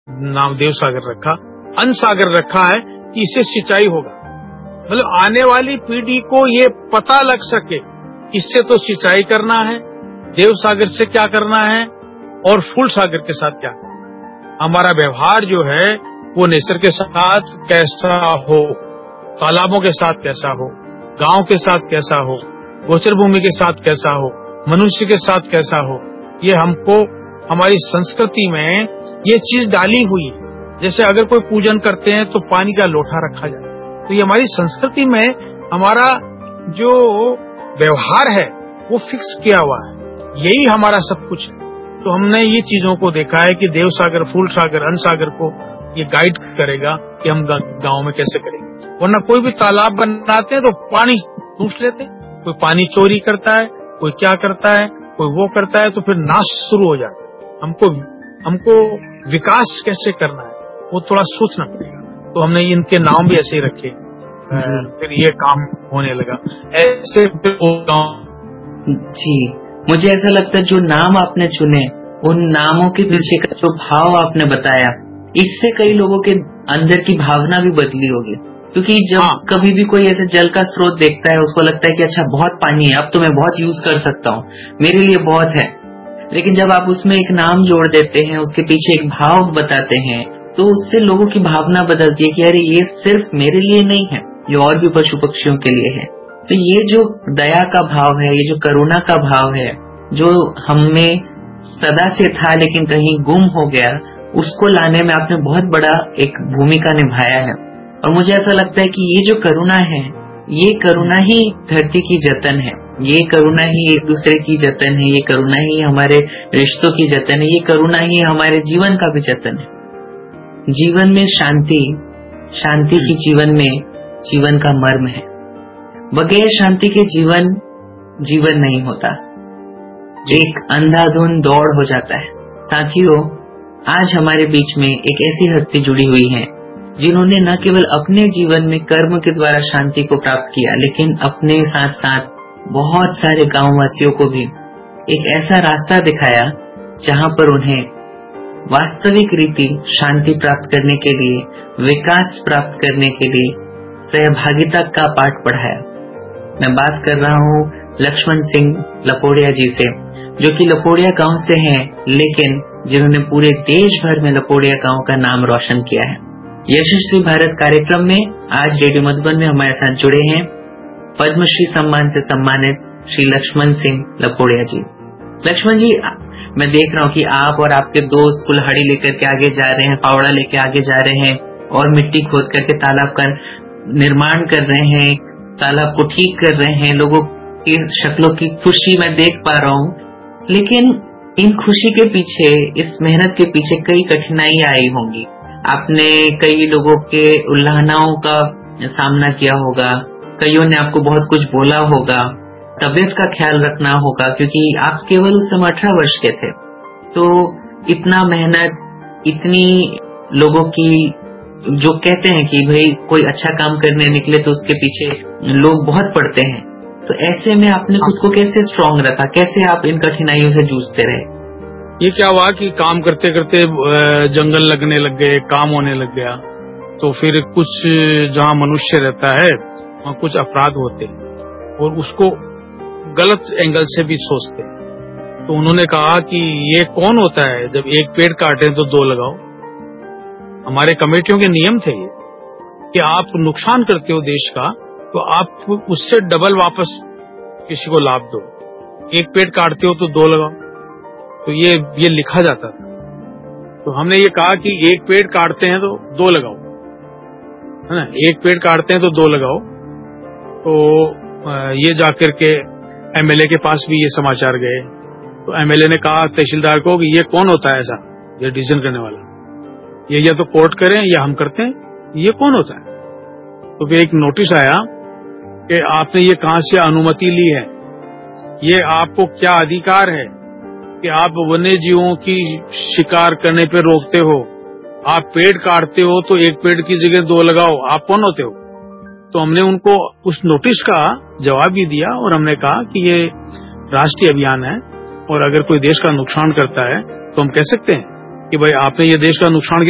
नाम देव सागर रखा, अन्न सागर रखा है कि इससे सिंचाई होगा। मतलब आने वाली पीढ़ी को ये पता लग सके इससे तो सिंचाई करना है, देव सागर से क्या करना है और फूल सागर के साथ क्या करना है। हमारा व्यवहार जो है वो नेचर के साथ कैसा हो, तालाबों के साथ कैसा हो, गांव के साथ कैसा हो, गोचर भूमि के साथ कैसा हो, मनुष्य के साथ कैसा हो, ये हमको हमारी संस्कृति में ये चीज डाली हुई है। जैसे अगर कोई पूजन करते हैं तो पानी का लोटा रखा जाए, तो ये हमारी संस्कृति में हमारा जो व्यवहार है वो फिक्स किया हुआ है, यही हमारा सब कुछ है। तो हमने ये चीजों को देखा है कि देव सागर, फूल सागर, अन्न सागर को ये गाइड करेगा कि हम गांव में कैसे करेंगे। वरना कोई भी तालाब बनाते हैं तो पानी चूस लेते हैं, कोई पानी चोरी करता है, कोई क्या करता है, कोई वो करता है, तो फिर नाश शुरू हो जाता है। हमको विकास कैसे करना है वो थोड़ा सोचना पड़ेगा। तो हमने इनके नाम भी ऐसे ही रखे, फिर ये काम होने लगा ऐसे। जी, मुझे ऐसा लगता है जो नाम आपने चुने, उन नामों के पीछे का जो भाव आपने बताया, इससे कई लोगों के अंदर की भावना भी बदली होगी। क्योंकि जब कभी भी कोई ऐसे जल का स्रोत देखता है, उसको लगता है कि अच्छा बहुत पानी है, अब तो मैं बहुत यूज कर सकता हूँ, मेरे लिए बहुत है। लेकिन जब आप उसमें एक नाम जोड़ देते हैं, उसके पीछे एक भाव बताते हैं, तो उससे लोगों की भावना बदलती है कि अरे ये सिर्फ मेरे लिए नहीं है, ये और भी पशु पक्षियों के लिए है। तो ये जो दया का भाव है, ये जो करुणा का भाव है, जो हमें सदा से था लेकिन कहीं गुम हो गया, उसको लाने में आपने बहुत बड़ा एक भूमिका निभाया है। और मुझे ऐसा लगता है कि ये जो करुणा है, ये करुणा ही धरती की जतन है, ये करुणा ही एक दूसरे की जतन है, ये करुणा ही हमारे रिश्तों की जतन है, ये करुणा ही हमारे जीवन का भी जतन है। जीवन में शांति ही जीवन में जीवन का मर्म है। बगैर शांति के जीवन नहीं होता, एक अंधाधुंध दौड़ हो जाता है। साथियों, आज हमारे बीच में एक ऐसी हस्ती जुड़ी हुई है जिन्होंने न केवल अपने जीवन में कर्म के द्वारा शांति को प्राप्त किया, लेकिन अपने साथ साथ बहुत सारे गांववासियों को भी एक ऐसा रास्ता दिखाया जहां पर उन्हें वास्तविक रीति शांति प्राप्त करने के लिए, विकास प्राप्त करने के लिए सहभागिता का पाठ पढ़ाया। मैं बात कर रहा हूँ लक्ष्मण सिंह लपोड़िया जी से, जो कि लपोड़िया गांव से हैं, लेकिन जिन्होंने पूरे देश भर में लपोड़िया गांव का नाम रोशन किया है। यशस्वी भारत कार्यक्रम में आज रेडियो मधुबन में हमारे साथ जुड़े हैं पद्मश्री सम्मान से सम्मानित श्री लक्ष्मण सिंह लपोड़िया जी। लक्ष्मण जी, मैं देख रहा हूँ कि आप और आपके दोस्त कुल्हाड़ी लेकर के आगे जा रहे हैं, फावड़ा लेके आगे जा रहे हैं और मिट्टी खोद करके तालाब का निर्माण कर रहे हैं, तालाब को ठीक कर रहे हैं। लोगों की शक्लों की खुशी मैं देख पा रहा हूँ, लेकिन इन खुशी के पीछे, इस मेहनत के पीछे कई कठिनाइयां आई होंगी। आपने कई लोगों के उल्लंघनाओं का सामना किया होगा, कईयों ने आपको बहुत कुछ बोला होगा, तबीयत का ख्याल रखना होगा, क्योंकि आप केवल उस समय 18 वर्ष के थे। तो इतना मेहनत, इतनी लोगों की, जो कहते हैं कि भाई कोई अच्छा काम करने निकले तो उसके पीछे लोग बहुत पड़ते हैं, तो ऐसे में आपने खुद को कैसे स्ट्रांग रखा, कैसे आप इन कठिनाइयों से जूझते रहे? ये क्या हुआ कि काम करते करते जंगल लगने लग गए, काम होने लग गया, तो फिर कुछ जहाँ मनुष्य रहता है वहाँ कुछ अपराध होते और उसको गलत एंगल से भी सोचते। तो उन्होंने कहा कि ये कौन होता है जब एक पेड़ काटे तो 2 लगाओ। हमारे कमेटियों के नियम थे ये कि आप नुकसान करते हो देश का तो आप उससे डबल वापस किसी को लाभ दो। एक पेड़ काटते हो तो 2 लगाओ, तो ये लिखा जाता था। तो हमने ये कहा कि एक पेड़ काटते हैं तो 2 लगाओ, है ना, एक पेड़ काटते हैं तो 2 लगाओ। तो ये जाकर के एमएलए के पास भी ये समाचार गए, तो एमएलए ने कहा तहसीलदार को कि ये कौन होता है ऐसा, ये डिसीजन करने वाला, ये या तो कोर्ट करें या हम करते हैं, ये कौन होता है। तो फिर एक नोटिस आया कि आपने ये कहां से अनुमति ली है, ये आपको क्या अधिकार है कि आप वन्य जीवों की शिकार करने पे रोकते हो, आप पेड़ काटते हो तो एक पेड़ की जगह 2 लगाओ, आप कौन होते हो। तो हमने उनको उस नोटिस का जवाब भी दिया और हमने कहा कि ये राष्ट्रीय अभियान है और अगर कोई देश का नुकसान करता है तो हम कह सकते हैं कि भाई आपने ये देश का नुकसान